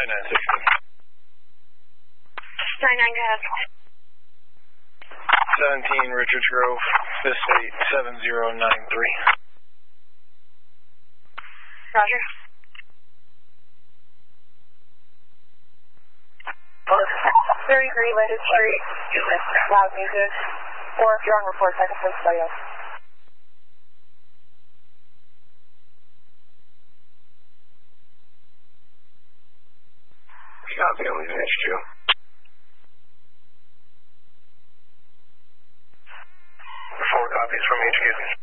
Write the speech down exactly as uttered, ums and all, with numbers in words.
nine nine sixteen. nine nine, go ahead. seventeen Richards Grove, this eight seven zero nine three. Roger. thirty-three Linden Street, loud music. Or if you're on report, I can play somebody else. Copy, I'm leaving H Q. Four copies from H Q.